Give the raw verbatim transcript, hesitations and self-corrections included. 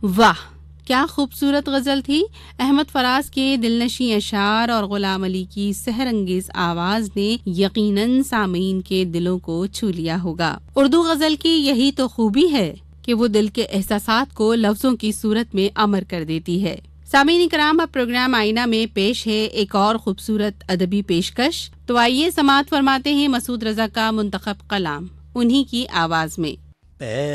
वाह, क्या खूबसूरत गजल थी। अहमद फराज के दिलनशी अशार और गुलाम अली की सहरंगेज आवाज ने यकीनन सामीन के दिलों को छू लिया होगा। उर्दू गजल की यही तो खूबी है कि वो दिल के एहसासात को लफ्जों की सूरत में अमर कर देती है। सामीन इकराम, अब प्रोग्राम आईना में पेश है एक और खूबसूरत अदबी पेशकश। तो आइए समाअत फरमाते हैं मसूद रजा का मुंतखब कलाम, उन्हीं की आवाज में।